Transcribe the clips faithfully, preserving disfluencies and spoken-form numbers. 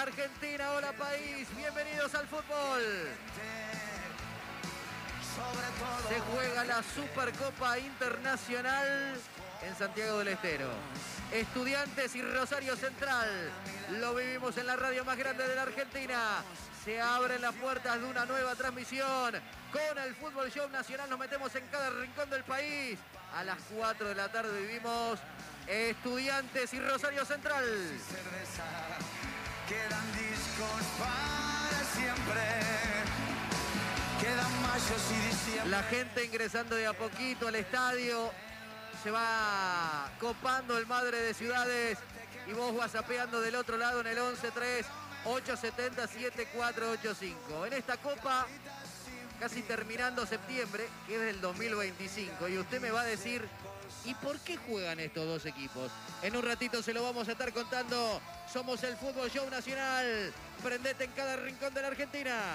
Hola Argentina, hola país, bienvenidos al fútbol. Se juega la Supercopa Internacional en Santiago del Estero. Estudiantes y Rosario Central. Lo vivimos en la radio más grande de la Argentina. Se abren las puertas de una nueva transmisión. Con el Fútbol Show Nacional nos metemos en cada rincón del país. A las cuatro de la tarde vivimos Estudiantes y Rosario Central. Quedan discos para siempre. Quedan mayos y diciembre. La gente ingresando de a poquito al estadio. Se va copando el Madre de Ciudades. Y vos whatsappeando del otro lado en el once tres ocho siete cero siete cuatro ocho cinco. En esta copa, casi terminando septiembre, que es del dos mil veinticinco. Y usted me va a decir, ¿y por qué juegan estos dos equipos? En un ratito se lo vamos a estar contando. Somos el Fútbol Show Nacional. Prendete en cada rincón de la Argentina.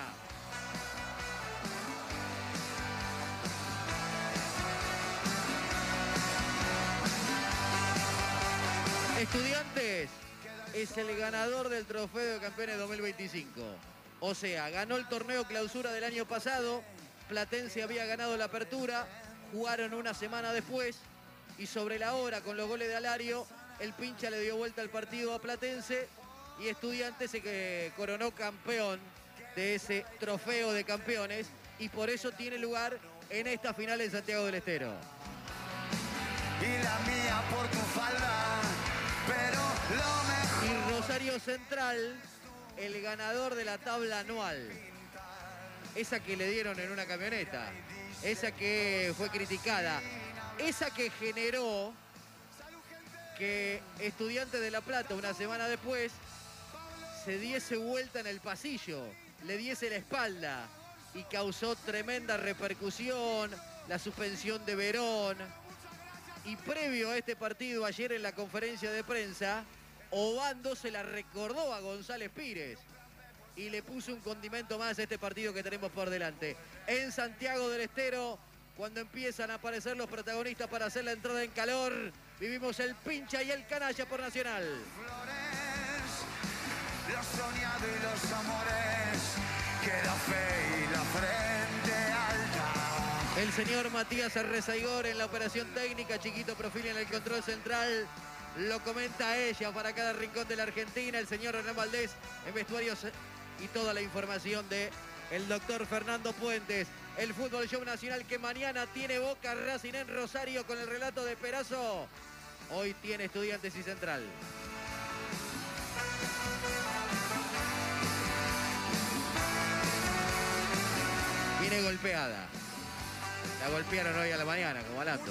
Estudiantes es el ganador del Trofeo de Campeones dos mil veinticinco. O sea, ganó el torneo clausura del año pasado. Platense había ganado la apertura. Jugaron una semana después. Y sobre la hora, con los goles de Alario, el pincha le dio vuelta al partido a Platense. Y Estudiantes se coronó campeón de ese Trofeo de Campeones. Y por eso tiene lugar en esta final en Santiago del Estero. Y la mía por tu falda. Pero lo mejor. Y Rosario Central, el ganador de la tabla anual. Esa que le dieron en una camioneta. Esa que fue criticada. Esa que generó que Estudiantes de La Plata, una semana después, se diese vuelta en el pasillo, le diese la espalda y causó tremenda repercusión, la suspensión de Verón. Y previo a este partido, ayer en la conferencia de prensa, Obando se la recordó a González Pires y le puso un condimento más a este partido que tenemos por delante. En Santiago del Estero, cuando empiezan a aparecer los protagonistas para hacer la entrada en calor, vivimos el pincha y el canalla por Nacional. Flores, los soñados y los amores, queda fe y la frente alta. El señor Matías Arrezaigor en la operación técnica, Chiquito Profili en el control central. Lo comenta ella para cada rincón de la Argentina. El señor Hernán Valdés en vestuarios y toda la información de el doctor Fernando Puentes. El Fútbol Show Nacional que mañana tiene Boca Racing en Rosario con el relato de Perazo. Hoy tiene Estudiantes y Central. Viene golpeada. La golpearon hoy a la mañana, como Alato.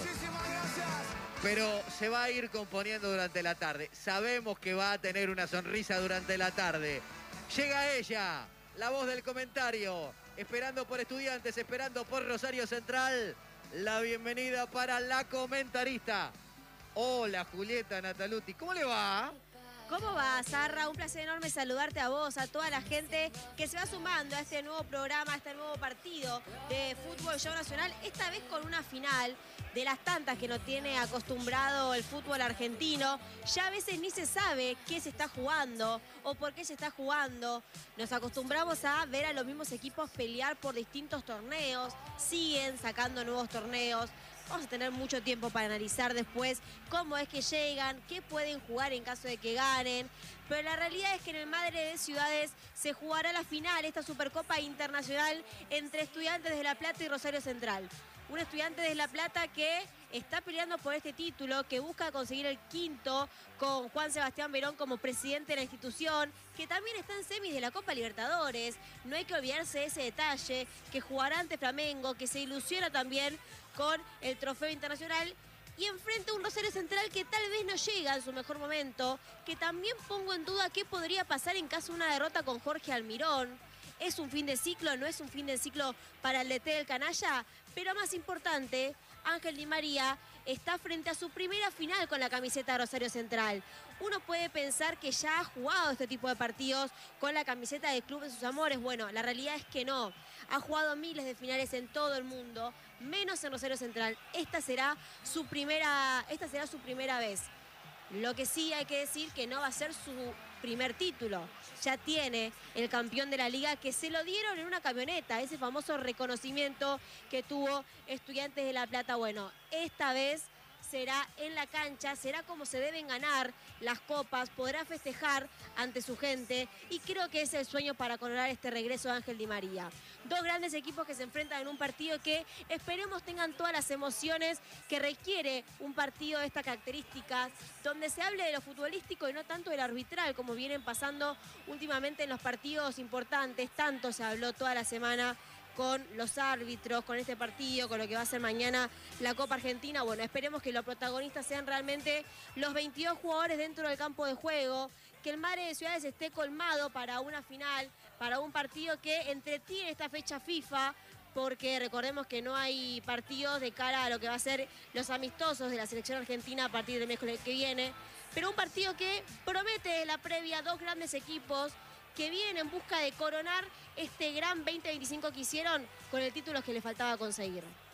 Pero se va a ir componiendo durante la tarde. Sabemos que va a tener una sonrisa durante la tarde. Llega ella, la voz del comentario. Esperando por Estudiantes, esperando por Rosario Central. La bienvenida para la comentarista. Hola, Julieta Nataluti. ¿Cómo le va? ¿Cómo va, Zarra? Un placer enorme saludarte a vos, a toda la gente que se va sumando a este nuevo programa, a este nuevo partido de Fútbol Show Nacional, esta vez con una final de las tantas que nos tiene acostumbrado el fútbol argentino. Ya a veces ni se sabe qué se está jugando o por qué se está jugando. Nos acostumbramos a ver a los mismos equipos pelear por distintos torneos, siguen sacando nuevos torneos. Vamos a tener mucho tiempo para analizar después cómo es que llegan, qué pueden jugar en caso de que ganen. Pero la realidad es que en el Madre de Ciudades se jugará la final, esta Supercopa Internacional entre Estudiantes de La Plata y Rosario Central. Un Estudiante de La Plata que está peleando por este título, que busca conseguir el quinto con Juan Sebastián Verón como presidente de la institución, que también está en semis de la Copa Libertadores. No hay que olvidarse de ese detalle, que jugará ante Flamengo, que se ilusiona también con el Trofeo Internacional. Y enfrente un Rosario Central que tal vez no llega en su mejor momento, que también pongo en duda qué podría pasar en caso de una derrota con Jorge Almirón. ¿Es un fin de ciclo? ¿No es un fin de ciclo para el D T del canalla? Pero más importante, Ángel Di María está frente a su primera final con la camiseta de Rosario Central. Uno puede pensar que ya ha jugado este tipo de partidos con la camiseta del club de sus amores. Bueno, la realidad es que no. Ha jugado miles de finales en todo el mundo, menos en Rosario Central. Esta será su primera, esta será su primera vez. Lo que sí hay que decir que no va a ser su primer título. Ya tiene el campeón de la liga que se lo dieron en una camioneta, ese famoso reconocimiento que tuvo Estudiantes de La Plata. Bueno, esta vez será en la cancha, será como se deben ganar las copas, podrá festejar ante su gente y creo que es el sueño para coronar este regreso de Ángel Di María. Dos grandes equipos que se enfrentan en un partido que esperemos tengan todas las emociones que requiere un partido de estas características, donde se hable de lo futbolístico y no tanto del arbitral, como vienen pasando últimamente en los partidos importantes. Tanto se habló toda la semana con los árbitros, con este partido, con lo que va a ser mañana la Copa Argentina. Bueno, esperemos que los protagonistas sean realmente los veintidós jugadores dentro del campo de juego, que el Madre de Ciudades esté colmado para una final, para un partido que entretiene esta fecha FIFA, porque recordemos que no hay partidos de cara a lo que va a ser los amistosos de la selección argentina a partir del miércoles que viene, pero un partido que promete de la previa dos grandes equipos que vienen en busca de coronar este gran veinte veinticinco que hicieron con el título que les faltaba conseguir.